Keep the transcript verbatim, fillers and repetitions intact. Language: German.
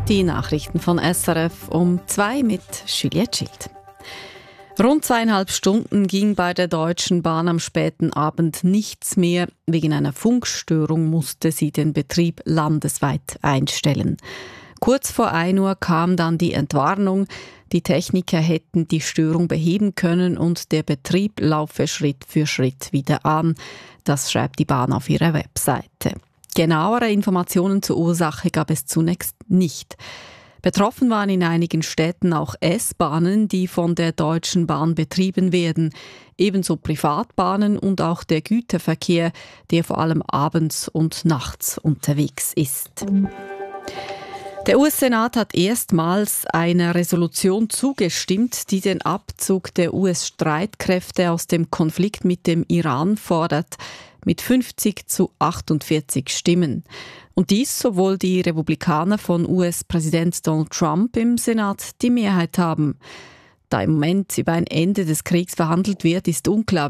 Die Nachrichten von S R F um zwei mit Juliette Schild. Rund zweieinhalb Stunden ging bei der Deutschen Bahn am späten Abend nichts mehr. Wegen einer Funkstörung musste sie den Betrieb landesweit einstellen. Kurz vor ein Uhr kam dann die Entwarnung. Die Techniker hätten die Störung beheben können und der Betrieb laufe Schritt für Schritt wieder an. Das schreibt die Bahn auf ihrer Webseite. Genauere Informationen zur Ursache gab es zunächst nicht. Betroffen waren in einigen Städten auch S-Bahnen, die von der Deutschen Bahn betrieben werden. Ebenso Privatbahnen und auch der Güterverkehr, der vor allem abends und nachts unterwegs ist. Der U S-Senat hat erstmals einer Resolution zugestimmt, die den Abzug der U S-Streitkräfte aus dem Konflikt mit dem Iran fordert, mit fünfzig zu achtundvierzig Stimmen. Und dies, obwohl die Republikaner von U S-Präsident Donald Trump im Senat die Mehrheit haben. Da im Moment über ein Ende des Kriegs verhandelt wird, ist unklar,